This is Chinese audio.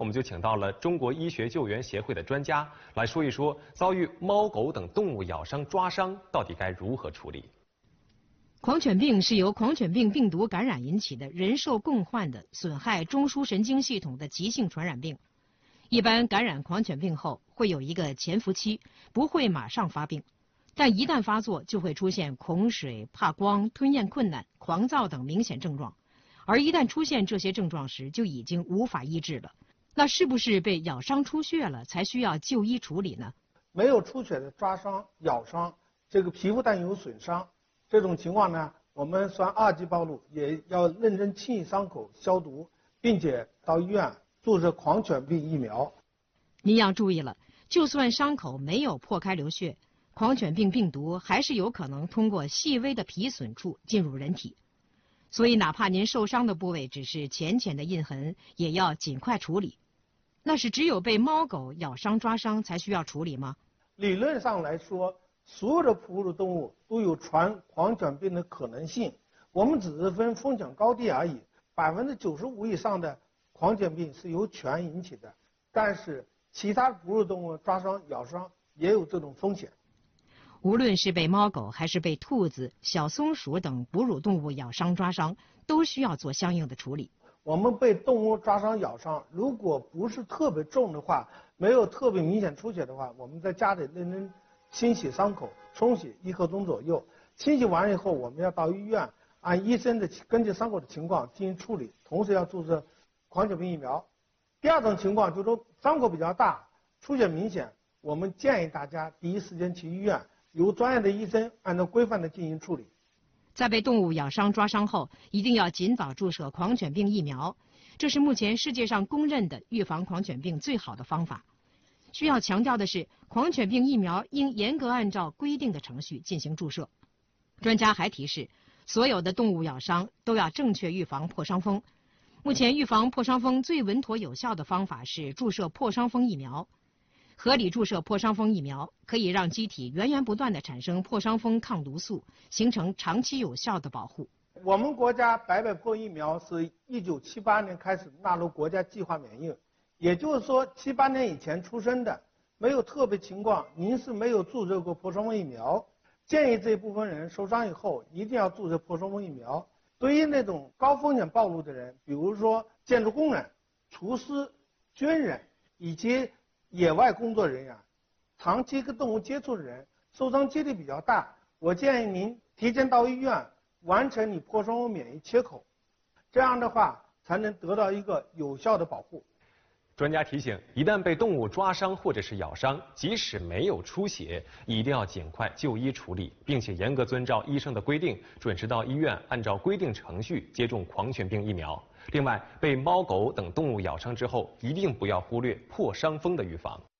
我们就请到了中国医学救援协会的专家来说一说，遭遇猫狗等动物咬伤、抓伤到底该如何处理。 狂犬病是由狂犬病病毒感染引起的人兽共患的损害中枢神经系统的急性传染病。一般感染狂犬病后会有一个潜伏期，不会马上发病，但一旦发作就会出现恐水、怕光、吞咽困难、狂躁等明显症状。而一旦出现这些症状时，就已经无法医治了。那是不是被咬伤出血了才需要就医处理呢？ 没有出血的抓伤、咬伤，这个皮肤但有损伤，这种情况呢，我们算2级暴露，也要认真清洗伤口、消毒，并且到医院注射狂犬病疫苗。 您要注意了，就算伤口没有破开流血，狂犬病病毒还是有可能通过细微的皮损处进入人体。所以哪怕您受伤的部位只是浅浅的印痕，也要尽快处理。那是只有被猫狗咬伤抓伤才需要处理吗？ 理论上来说，所有的哺乳动物都有传狂犬病的可能性，我们只是分风险高低而已。95%以上的狂犬病是由犬引起的，但是其他哺乳动物抓伤、咬伤也有这种风险。 无论是被猫狗还是被兔子、小松鼠等哺乳动物咬伤抓伤，都需要做相应的处理。 我们被动物抓伤、咬伤，如果不是特别重的话，没有特别明显出血的话，我们在家里认真清洗伤口，冲洗1刻钟左右。清洗完以后，我们要到医院按医生的根据伤口的情况进行处理，同时要注射狂犬病疫苗。第二种情况就是说伤口比较大、出血明显，我们建议大家第一时间去医院，由专业的医生按照规范的进行处理。 在被动物咬伤抓伤后，一定要尽早注射狂犬病疫苗，这是目前世界上公认的预防狂犬病最好的方法。需要强调的是，狂犬病疫苗应严格按照规定的程序进行注射。专家还提示，所有的动物咬伤都要正确预防破伤风。目前预防破伤风最稳妥有效的方法是注射破伤风疫苗。合理注射破伤风疫苗，可以让机体源源不断地产生破伤风抗毒素，形成长期有效的保护。 我们国家白百破疫苗是1978年开始纳入国家计划免疫，也就是说78年以前出生的，没有特别情况，您是没有注射过破伤风疫苗，建议这部分人受伤以后一定要注射破伤风疫苗。对于那种高风险暴露的人，比如说建筑工人、厨师、军人以及野外工作人员，长期跟动物接触的人，受伤几率比较大，我建议您提前到医院完成你破伤风免疫切口，这样的话才能得到一个有效的保护。 专家提醒，一旦被动物抓伤或者是咬伤，即使没有出血，一定要尽快就医处理，并且严格遵照医生的规定，准时到医院按照规定程序接种狂犬病疫苗。另外，被猫狗等动物咬伤之后，一定不要忽略破伤风的预防。